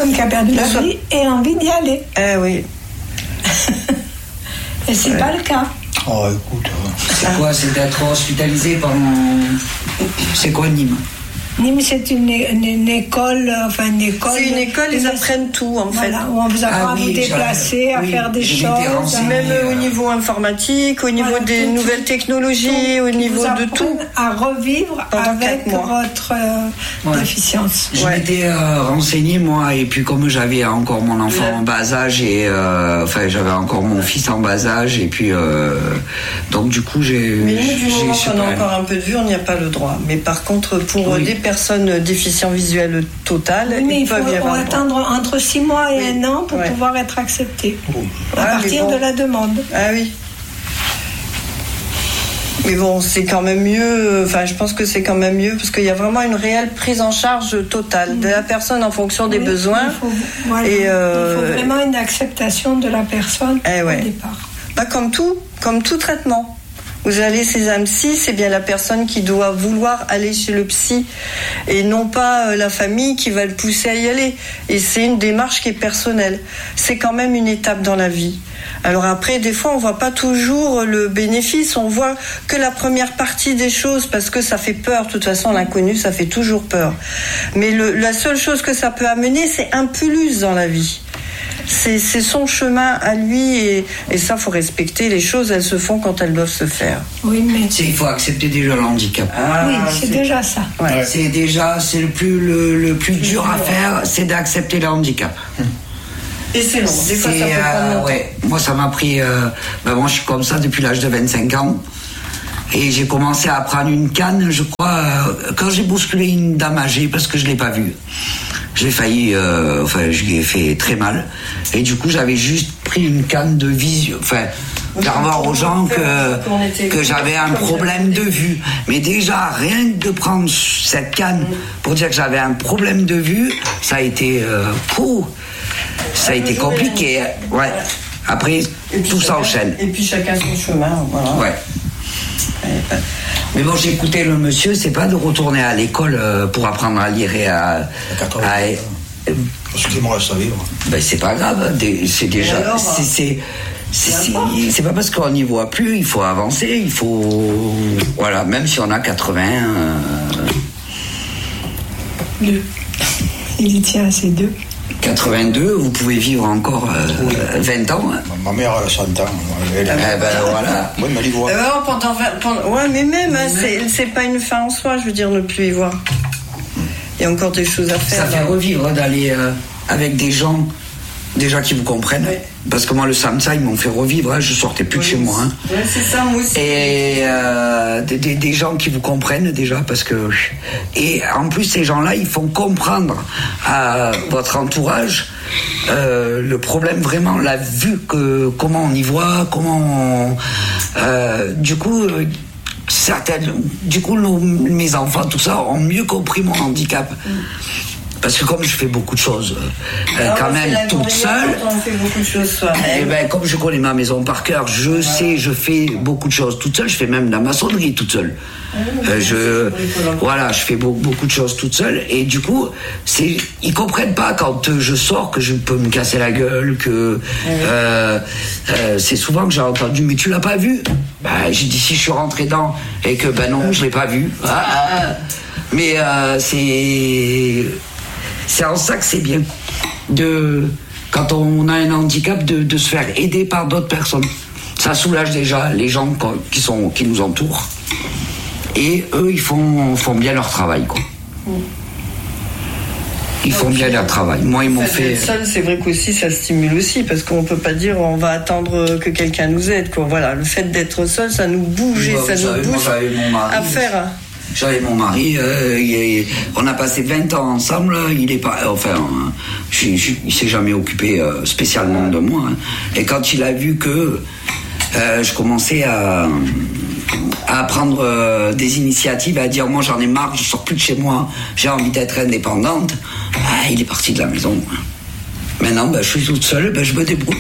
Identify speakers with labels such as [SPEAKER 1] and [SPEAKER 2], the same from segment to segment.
[SPEAKER 1] Qui a perdu la vie et envie d'y aller.
[SPEAKER 2] Oui.
[SPEAKER 1] Et c'est pas le cas.
[SPEAKER 3] Oh, écoute.
[SPEAKER 4] C'est quoi? C'est d'être hospitalisé pendant. C'est quoi Nîmes?
[SPEAKER 1] Nîmes, c'est une école,
[SPEAKER 2] C'est une école, ils apprennent tout en fait.
[SPEAKER 1] Voilà, où on vous apprend à vous déplacer, à faire des choses.
[SPEAKER 2] Même au niveau informatique, au niveau des nouvelles technologies, au niveau de tout.
[SPEAKER 1] À revivre avec votre déficience.
[SPEAKER 4] Je m'étais renseigné moi, et puis comme j'avais encore mon enfant en bas âge, et j'avais encore mon fils en bas âge, et puis donc du coup j'ai.
[SPEAKER 2] Mais nous, du moment qu'on a encore un peu de vue, on n'y a pas le droit. Mais par contre, pour des personnes déficientes visuelles totales,
[SPEAKER 1] il faut attendre entre 6 mois et 1 an pour pouvoir être accepté à partir de la demande.
[SPEAKER 2] Ah oui. Mais bon, c'est quand même mieux, je pense que c'est quand même mieux parce qu'il y a vraiment une réelle prise en charge totale de la personne en fonction des besoins.
[SPEAKER 1] Il faut vraiment une acceptation de la personne au départ.
[SPEAKER 2] Comme tout traitement. Vous allez chez un psy, c'est bien la personne qui doit vouloir aller chez le psy et non pas la famille qui va le pousser à y aller. Et c'est une démarche qui est personnelle. C'est quand même une étape dans la vie. Alors après, des fois, on voit pas toujours le bénéfice, on voit que la première partie des choses parce que ça fait peur. De toute façon, l'inconnu, ça fait toujours peur. Mais la seule chose que ça peut amener, c'est un plus dans la vie. C'est son chemin à lui et ça, faut respecter. Les choses, elles se font quand elles doivent se faire.
[SPEAKER 1] Oui, mais
[SPEAKER 4] il faut accepter déjà le handicap.
[SPEAKER 1] Oui, c'est déjà ça.
[SPEAKER 4] Ouais. C'est le plus dur à faire, c'est d'accepter le handicap.
[SPEAKER 2] Et c'est long. Des fois, ça peut prendre longtemps.
[SPEAKER 4] Moi, ça m'a pris. Moi, je suis comme ça depuis l'âge de 25 ans. Et j'ai commencé à prendre une canne, je crois, quand j'ai bousculé une dame âgée, parce que je l'ai pas vue. J'ai failli, je lui ai fait très mal. Et du coup, j'avais juste pris une canne de vision, faire voir aux gens que j'avais un problème de vue. Mais déjà, rien que de prendre cette canne pour dire que j'avais un problème de vue, ça a été, ça a été compliqué. Ouais. Après, tout s'enchaîne.
[SPEAKER 2] Et puis chacun son chemin, voilà.
[SPEAKER 4] Ouais. Mais bon, j'ai écouté le monsieur, c'est pas de retourner à l'école pour apprendre à lire et à
[SPEAKER 3] parce qu'il me reste à vivre.
[SPEAKER 4] C'est pas grave, c'est déjà. C'est pas parce qu'on n'y voit plus, il faut avancer, il faut. Voilà, même si on a 80.
[SPEAKER 1] Deux. Il y tient à ces deux.
[SPEAKER 4] 82, vous pouvez vivre encore 20 ans.
[SPEAKER 3] Ma mère, elle a 100 ans.
[SPEAKER 4] Voilà.
[SPEAKER 3] Oui, mais elle y voit.
[SPEAKER 2] Ouais, mais même, c'est pas une fin en soi, je veux dire, ne plus y voir. Il y a encore des choses à faire.
[SPEAKER 4] Ça fait revivre d'aller avec des gens déjà qui vous comprennent. Ouais. Parce que moi, le samedi, ils m'ont fait revivre. Je sortais plus de chez moi.
[SPEAKER 2] Ouais, c'est ça, moi aussi.
[SPEAKER 4] Et des gens qui vous comprennent déjà. Parce que... Et en plus, ces gens-là, ils font comprendre à votre entourage le problème vraiment, la vue, comment on y voit, comment on... du coup... mes enfants, tout ça, ont mieux compris mon handicap. Parce que comme je fais beaucoup de choses quand même toute seule,
[SPEAKER 2] on fait beaucoup de choses soi-même.
[SPEAKER 4] Comme je connais ma maison par cœur, je fais beaucoup de choses toute seule. Je fais même de la maçonnerie toute seule. Je fais beaucoup de choses toute seule. Et du coup, ils comprennent pas quand je sors que je peux me casser la gueule, que c'est souvent que j'ai entendu, mais tu l'as pas vu? J'ai dit si je suis rentré dedans et que non, je l'ai pas vu. Mais c'est en ça que c'est bien quand on a un handicap de se faire aider par d'autres personnes. Ça soulage déjà les gens qui nous entourent. Et eux, ils font bien leur travail, quoi. Ils font bien leur travail. Moi, ils m'ont fait.
[SPEAKER 2] Être seul, c'est vrai qu'aussi ça stimule aussi, parce qu'on peut pas dire on va attendre que quelqu'un nous aide, quoi. Voilà, le fait d'être seul, ça nous bouge et ça nous bouge à faire.
[SPEAKER 4] J'avais mon mari, on a passé 20 ans ensemble, il s'est jamais occupé spécialement de moi. Et quand il a vu que je commençais à prendre des initiatives, à dire moi j'en ai marre, je sors plus de chez moi, j'ai envie d'être indépendante, il est parti de la maison. Maintenant, je suis toute seule, je me débrouille.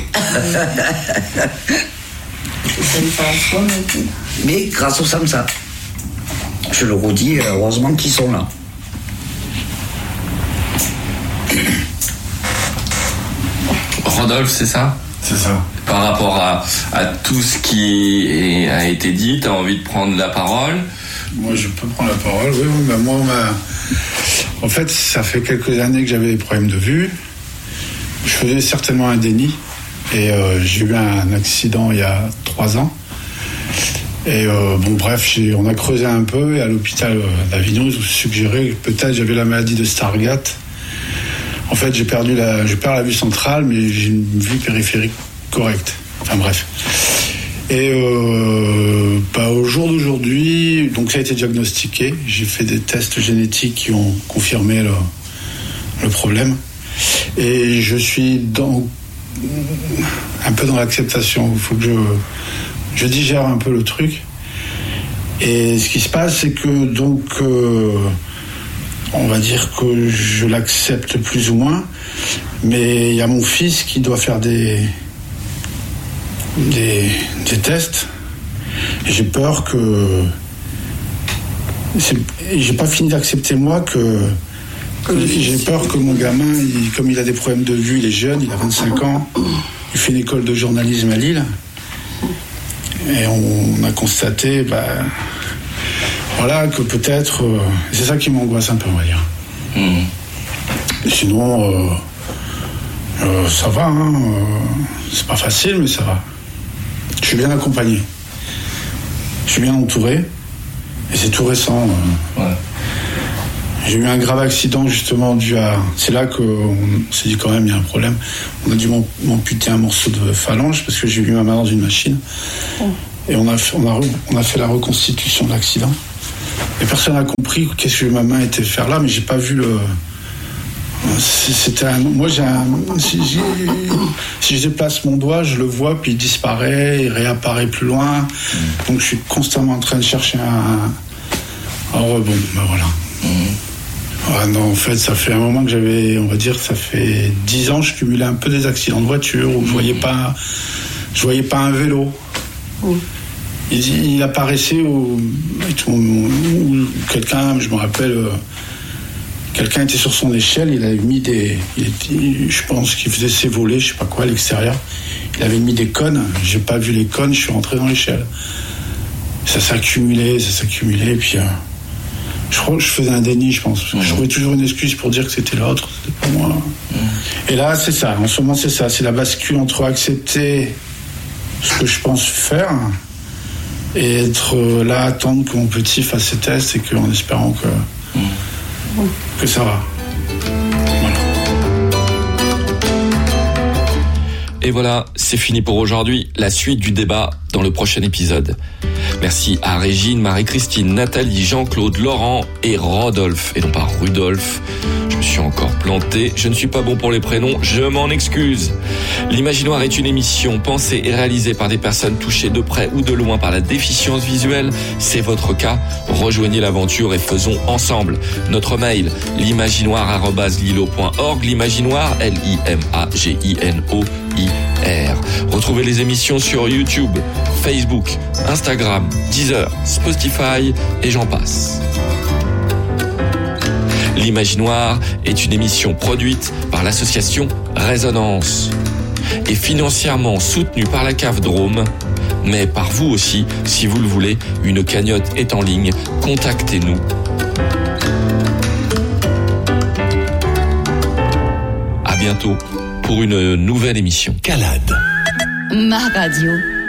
[SPEAKER 4] Mais grâce au SAMSA. Je le redis, heureusement qu'ils sont là.
[SPEAKER 5] Rodolphe, c'est ça ?
[SPEAKER 3] C'est ça.
[SPEAKER 5] Par rapport à tout ce qui a été dit, tu as envie de prendre la parole ?
[SPEAKER 3] Moi, je peux prendre la parole, oui. Bah, moi, en fait, ça fait quelques années que j'avais des problèmes de vue. Je faisais certainement un déni. Et j'ai eu un accident il y a 3 ans. Et bref, on a creusé un peu. Et à l'hôpital d'Avignon, ils ont suggéré que peut-être j'avais la maladie de Stargardt. En fait, je perds la vue centrale, mais j'ai une vue périphérique correcte. Enfin bref. Et au jour d'aujourd'hui, donc ça a été diagnostiqué. J'ai fait des tests génétiques qui ont confirmé le problème. Et je suis un peu dans l'acceptation. Il faut que je digère un peu le truc. Et ce qui se passe, c'est que donc... on va dire que je l'accepte plus ou moins, mais il y a mon fils qui doit faire des tests. Et j'ai peur que... J'ai pas fini d'accepter moi que j'ai peur que mon gamin, comme il a des problèmes de vue, il est jeune, il a 25 ans, il fait une école de journalisme à Lille, et on a constaté... Voilà, que peut-être... c'est ça qui m'angoisse un peu, on va dire. Sinon, ça va. C'est pas facile, mais ça va. Je suis bien accompagné. Je suis bien entouré. Et c'est tout récent.
[SPEAKER 5] Ouais.
[SPEAKER 3] J'ai eu un grave accident, justement, dû à... C'est là qu'on s'est dit, quand même, il y a un problème. On a dû m'amputer un morceau de phalange parce que j'ai eu ma main dans une machine. Et on a fait la reconstitution de l'accident. Et personne n'a compris qu'est-ce que ma main était faire là, mais j'ai pas vu le... Moi, si je déplace mon doigt, je le vois, puis il disparaît, il réapparaît plus loin. Donc je suis constamment en train de chercher un rebond. Voilà. Ah non, en fait, ça fait un moment que j'avais, on va dire, ça fait 10 ans, je cumulais un peu des accidents de voiture où je voyais pas un vélo. Il apparaissait où quelqu'un, je me rappelle, quelqu'un était sur son échelle, il avait mis je pense qu'il faisait ses volets, je sais pas quoi, à l'extérieur. Il avait mis des cônes, j'ai pas vu les cônes, je suis rentré dans l'échelle. Ça s'accumulait, et puis je crois que je faisais un déni, je pense. Je trouvais toujours une excuse pour dire que c'était l'autre, c'était pas moi. Et là, c'est ça, en ce moment, c'est ça, c'est la bascule entre accepter ce que je pense faire et être là, attendre que mon petit fasse ses tests et qu'en espérant que ça va. Voilà.
[SPEAKER 5] Et voilà, c'est fini pour aujourd'hui. La suite du débat dans le prochain épisode. Merci à Régine, Marie-Christine, Nathalie, Jean-Claude, Laurent et Rodolphe, et non pas Rudolphe. Je me suis encore planté, je ne suis pas bon pour les prénoms, je m'en excuse. L'Imaginoire est une émission pensée et réalisée par des personnes touchées de près ou de loin par la déficience visuelle. C'est votre cas, rejoignez l'aventure et faisons ensemble. Notre mail, l'imaginoire@lilo.org, l'imaginoire, LIMAGINOIR. Retrouvez les émissions sur YouTube, Facebook, Instagram, Deezer, Spotify et j'en passe. L'Imaginoire est une émission produite par l'association Résonance et financièrement soutenue par la CAF Drôme, mais par vous aussi, si vous le voulez. Une cagnotte est en ligne, contactez-nous. À bientôt pour une nouvelle émission.
[SPEAKER 6] Calade.
[SPEAKER 7] Ma radio.